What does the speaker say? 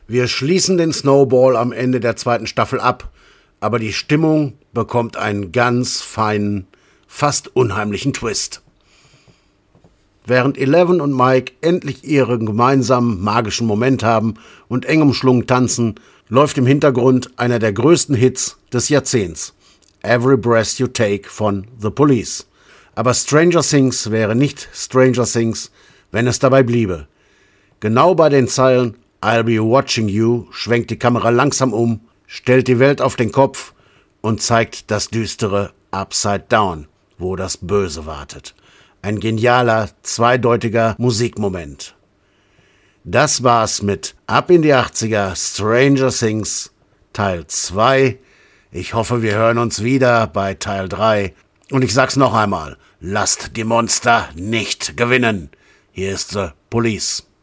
Wir schließen den Snowball am Ende der 2. Staffel ab, aber die Stimmung bekommt einen ganz feinen, fast unheimlichen Twist. Während Eleven und Mike endlich ihren gemeinsamen magischen Moment haben und eng umschlungen tanzen, läuft im Hintergrund einer der größten Hits des Jahrzehnts, Every Breath You Take von The Police. Aber Stranger Things wäre nicht Stranger Things, wenn es dabei bliebe. Genau bei den Zeilen I'll be watching you schwenkt die Kamera langsam um, stellt die Welt auf den Kopf und zeigt das düstere Upside Down, wo das Böse wartet. Ein genialer, zweideutiger Musikmoment. Das war's mit Ab in die 80er Stranger Things Teil 2. Ich hoffe, wir hören uns wieder bei Teil 3. Und ich sag's noch einmal, lasst die Monster nicht gewinnen. Hier ist The Police.